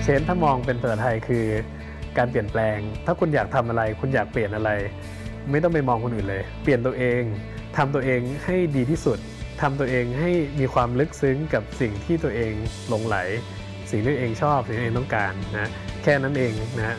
เชนถ้ามองเป็นภาษาไทยคือการเปลี่ยนแปลงถ้าคุณอยากทำอะไรคุณอยากเปลี่ยนอะไรไม่ต้องไปมองคนอื่นเลยเปลี่ยนตัวเองทำตัวเองให้ดีที่สุดทำตัวเองให้มีความลึกซึ้งกับสิ่งที่ตัวเองหลงใหลสิ่งที่ตัวเองชอบสิ่งที่ตัวเองต้องการนะแค่นั้นเองนะ